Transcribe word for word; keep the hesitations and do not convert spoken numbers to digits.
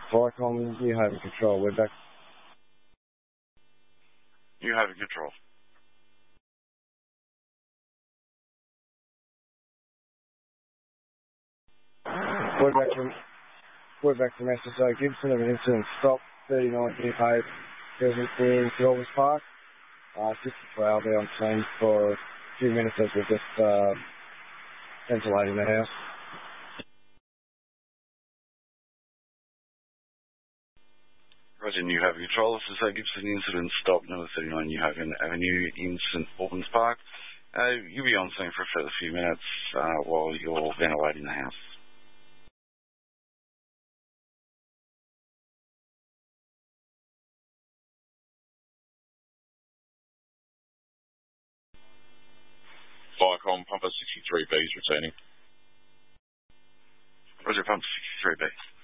Vicom, you have control. We're back. You have control. We're back from we're back from S S O Gibson of an incident stop, thirty-nine New Hope, present in Silvers Park. Uh, sixty-four hour there on scene for a few minutes as we're just uh, ventilating the house. Roger, New Haven Control. This is a Gibson incident stop, number thirty-nine New Haven Avenue in St Albans Park. Uh, you'll be on scene for a further few minutes uh, while you're ventilating the house. Vicom, Pumper sixty-three B is returning. Roger, Pump sixty-three B.